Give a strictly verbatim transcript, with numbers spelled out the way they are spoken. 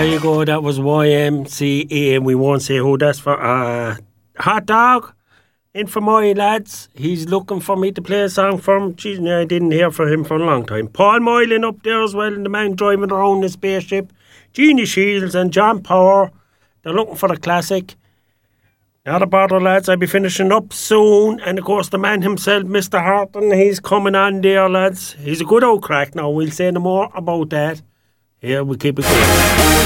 you go. That was Y M C A, and we won't say who that's for. Uh, Hot Dog, in for my lads. He's looking for me to play a song from. Jeez, no, I didn't hear from him for a long time. Paul Moylan up there as well, and the man driving around the spaceship. Jeannie Shields and John Power. They're looking for the classic. Not a bother, lads. I'll be finishing up soon. And of course, the man himself, Mister Horton, he's coming on there, lads. He's a good old crack now. We'll say no more about that. Here we keep it going.